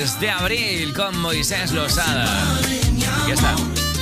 mes de abril con Moisés Losada. Aquí está.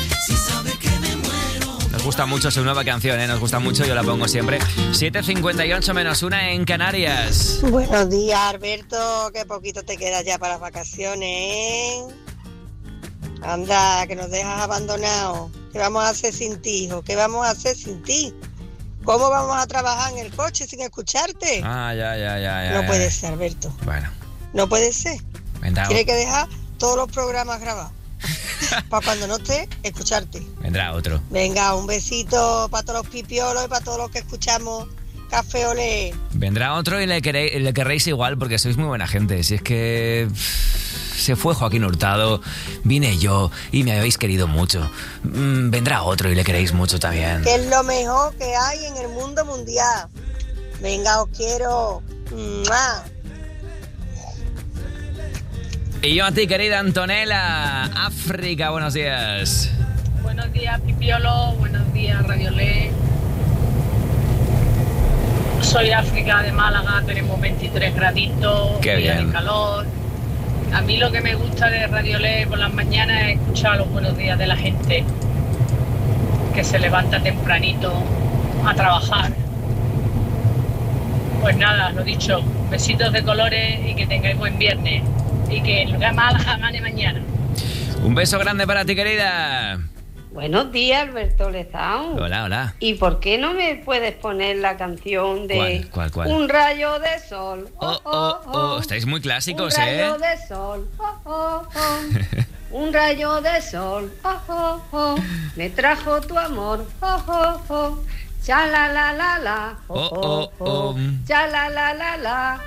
Nos gusta mucho su nueva canción, nos gusta mucho, yo la pongo siempre. 7:58 menos 1 en Canarias. Buenos días, Alberto, que poquito te queda ya para las vacaciones, ¿eh? Anda, que nos dejas abandonados. ¿Qué vamos a hacer sin ti, hijo? ¿Qué vamos a hacer sin ti? ¿Cómo vamos a trabajar en el coche sin escucharte? Ya. No puede ser, Alberto. Bueno. No puede ser. Vendrá. Tienes que dejar todos los programas grabados. Para cuando no esté, escucharte. Vendrá otro. Venga, un besito para todos los pipiolos y para todos los que escuchamos Café Olé. Vendrá otro y le querréis igual porque sois muy buena gente. Si es que se fue Joaquín Hurtado, vine yo y me habéis querido mucho. Vendrá otro y le queréis mucho también. Que es lo mejor que hay en el mundo mundial. Venga, os quiero. ¡Mua! Y yo a ti, querida Antonella, África, buenos días. Buenos días, Pipiolo, buenos días, Radiolé. Soy África de Málaga, tenemos 23 graditos, Qué día bien. de calor. A mí lo que me gusta de Radiolé por las mañanas es escuchar los buenos días de la gente que se levanta tempranito a trabajar. Pues nada, lo dicho, besitos de colores y que tengáis buen viernes. Y que el Málaga gane mañana. Un beso grande para ti, querida. Buenos días, Alberto Lezao. Hola. ¿Y por qué no me puedes poner la canción de ¿Cuál? Un rayo de sol? Estáis muy clásicos, Un rayo de sol. Un rayo de sol. Me trajo tu amor. Cha la la la la. Cha la la la la.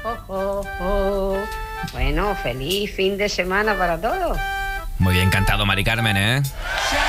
Bueno, feliz fin de semana para todos. Muy bien cantado, Mari Carmen, ¿eh?